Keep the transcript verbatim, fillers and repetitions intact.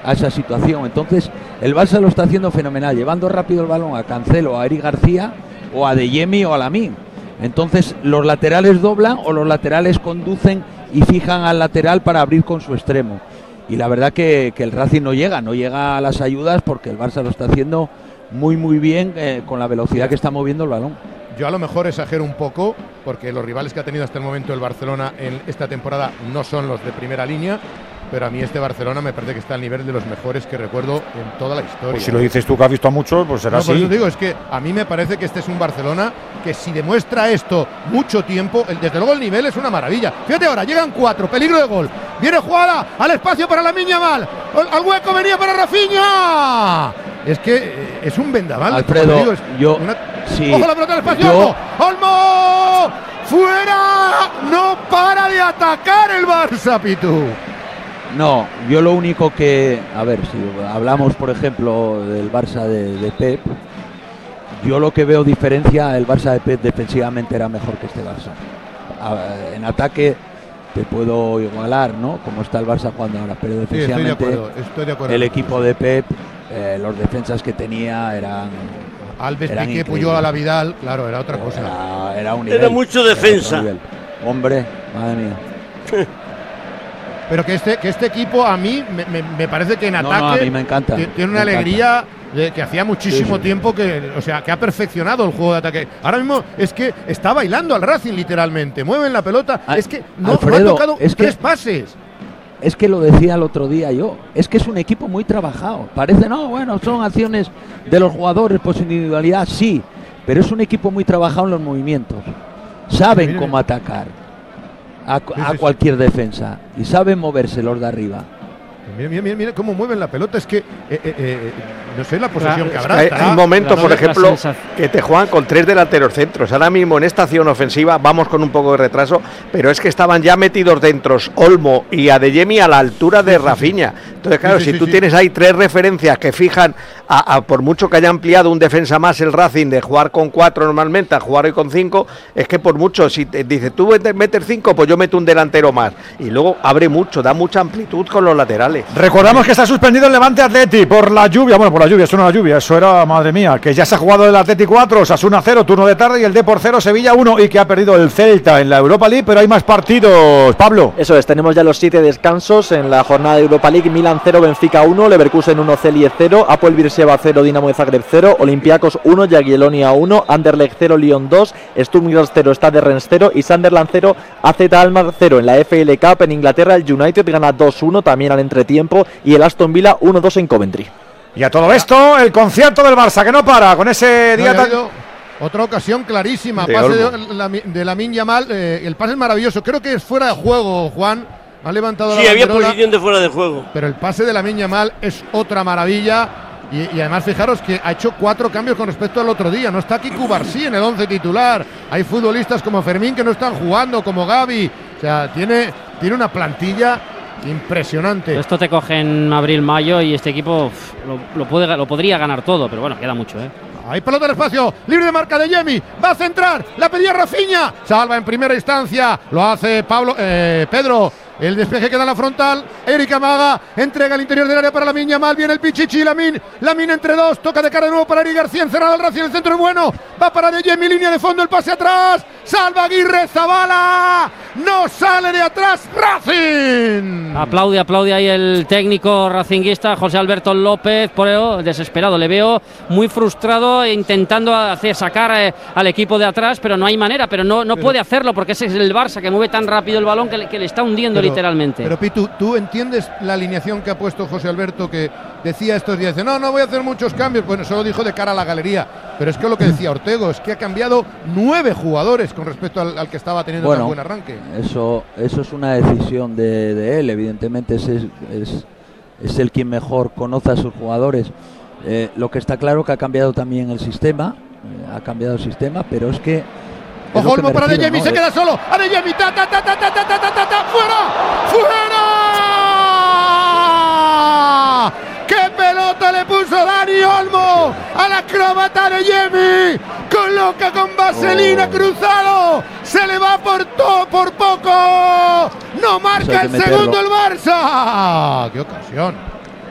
a esa situación. Entonces el Barça lo está haciendo fenomenal, llevando rápido el balón a Cancelo, a Eric García o a Adeyemi o a Lamine. Entonces los laterales doblan o los laterales conducen y fijan al lateral para abrir con su extremo. Y la verdad que, que el Racing no llega, no llega a las ayudas porque el Barça lo está haciendo muy muy bien eh, con la velocidad que está moviendo el balón. Yo a lo mejor exagero un poco porque los rivales que ha tenido hasta el momento el Barcelona en esta temporada no son los de primera línea, pero a mí este Barcelona me parece que está al nivel de los mejores que recuerdo en toda la historia. Pues si lo dices tú que has visto a muchos, pues será no, así. Por eso digo, es que a mí me parece que este es un Barcelona que si demuestra esto mucho tiempo, el, desde luego el nivel es una maravilla. Fíjate ahora, llegan cuatro, peligro de gol. Viene jugada al espacio para Lamine Yamal. Al hueco venía para Rafinha. Es que eh, es un vendaval. Alfredo, digo, es yo... Una... Sí, ¡ojo la pelota al espacio! yo... ¡Olmo! ¡Fuera! ¡No para de atacar el Barça, Pitu! No, yo lo único que, a ver, si hablamos por ejemplo del Barça de, de Pep, yo lo que veo diferencia, el Barça de Pep defensivamente era mejor que este Barça. A, en ataque te puedo igualar, ¿no? Como está el Barça jugando ahora, pero defensivamente sí, estoy de acuerdo, estoy de acuerdo. El equipo de Pep, eh, los defensas que tenía eran... Alves, Piqué, Puyol, a la Vidal, claro, era otra cosa. Era, era un nivel, era mucho defensa. Era Hombre, madre mía. Pero que este, que este equipo a mí me, me, me parece que en ataque no, no, a mí me encanta, tiene una me alegría de, que hacía muchísimo sí, sí. tiempo que, o sea, que ha perfeccionado el juego de ataque. Ahora mismo es que está bailando al Racing literalmente, mueven la pelota, a, es que no, Alfredo, no ha tocado es tres que, pases. Es que lo decía el otro día yo, es que es un equipo muy trabajado. Parece, no, bueno, son acciones de los jugadores por su individualidad, sí, pero es un equipo muy trabajado en los movimientos. Saben mira, cómo mira. atacar a, Sí, sí, a sí. cualquier defensa y saben moverse los de arriba. Mira, mira, mira, mira cómo mueven la pelota, es que eh, eh, eh, no sé la posesión Claro, que habrá. Hay, estará- hay momentos, la- por la ejemplo, sensación. que te juegan con tres delanteros centros. Ahora mismo en esta acción ofensiva vamos con un poco de retraso, pero es que estaban ya metidos dentro Olmo y Adeyemi a la altura de Rafinha. Entonces, claro, Sí, sí, si sí, tú sí. tienes ahí tres referencias que fijan, a, a por mucho que haya ampliado un defensa más el Racing de jugar con cuatro normalmente a jugar hoy con cinco, es que por mucho, si te dice tú meter cinco, pues yo meto un delantero más. Y luego abre mucho, da mucha amplitud con los laterales. Recordamos que está suspendido el Levante Atleti por la lluvia, bueno, por la lluvia, eso no era lluvia, eso era, madre mía, que ya se ha jugado el Atleti cuatro, Osasuna cero, turno de tarde, y el Depor cero, Sevilla uno, y que ha perdido el Celta en la Europa League, pero hay más partidos, Pablo. Eso es, tenemos ya los siete descansos en la jornada de Europa League. Milan cero, Benfica uno, Leverkusen uno, Celje cero, Apoel Beersheva cero, Dinamo de Zagreb cero, Olympiacos uno, Jagiellonia uno, Anderlecht cero, Lyon dos, Sturm Graz cero, Stade Rennes cero y Sunderland cero, A Z Alkmaar cero. En la F L Cup en Inglaterra el United gana dos uno también al entretiempo y el Aston Villa uno dos en Coventry. Y a todo esto, el concierto del Barça, que no para, con ese No, día ha tan... habido otra ocasión clarísima, De pase Olmo. de, la, de Lamine Yamal, eh, el pase es maravilloso, creo que es fuera de juego, Juan, ha levantado Sí, la había banderola, posición de fuera de juego. pero el pase de Lamine Yamal es otra maravilla y, y además fijaros que ha hecho cuatro cambios con respecto al otro día, no está aquí Cubarsí en el once titular, hay futbolistas como Fermín que no están jugando, como Gavi, o sea, tiene, tiene una plantilla impresionante. Esto te coge en abril, mayo y este equipo uf, lo, lo, puede, lo podría ganar todo, pero bueno, queda mucho, ¿eh? Hay pelota al espacio, libre de marca de Yemi, va a centrar, la pedía Rafinha, salva en primera instancia, lo hace Pablo, eh, Pedro, el despeje queda en la frontal, Eric Amaga, entrega al interior del área para Lamine Yamal, viene el Pichichi, Lamine, Lamine entre dos, toca de cara de nuevo para Eric García, encerrado al Racing, el centro es bueno, va para de Yemi, línea de fondo, el pase atrás, salva Aguirre, Zabala, no sale de atrás, Racing. Aplaude, aplaude ahí el técnico racinguista José Alberto López, por ello, desesperado, le veo muy frustrado intentando hacer sacar eh, al equipo de atrás, pero no hay manera, pero no, no Pero- puede hacerlo porque ese es el Barça que mueve tan rápido el balón que le, que le está hundiendo Pero- literalmente. Pero Pitu, ¿tú entiendes la alineación que ha puesto José Alberto que decía estos días? Dice, no, no voy a hacer muchos cambios. Bueno, eso lo dijo de cara a la galería. Pero es que lo que decía Ortego es que ha cambiado nueve jugadores con respecto al, al que estaba teniendo Bueno, tan buen arranque. Eso, eso es una decisión de, de él, evidentemente es, es, es el quien mejor conoce a sus jugadores. Eh, lo que está claro que ha cambiado también el sistema, eh, ha cambiado el sistema, pero es que... es Ojo, lo que Olmo me para refiero, Adeyemi, ¿no? se queda solo. Adeyemi, ta, ta, ta, ta, ta, ta, ta, ta, ta, ta, fuera, fuera. ¡Qué pelota le puso Dani Olmo al acróbata Adeyemi! Coloca con vaselina Oh. cruzado. Se le va por todo, por poco. No Eso marca hay el que meterlo. segundo el Barça. ¡Qué ocasión!